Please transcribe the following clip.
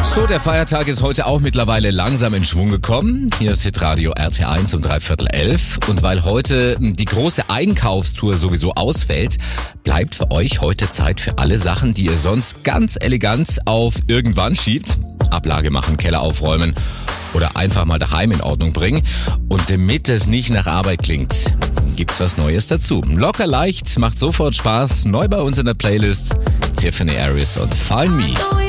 So, der Feiertag ist heute auch mittlerweile langsam in Schwung gekommen. Hier ist Hitradio RT1 um 11:15. Und weil heute die große Einkaufstour sowieso ausfällt, bleibt für euch heute Zeit für alle Sachen, die ihr sonst ganz elegant auf irgendwann schiebt. Ablage machen, Keller aufräumen oder einfach mal daheim in Ordnung bringen. Und damit es nicht nach Arbeit klingt, gibt's was Neues dazu. Locker leicht, macht sofort Spaß. Neu bei uns in der Playlist Tiffany Harris und Find Me.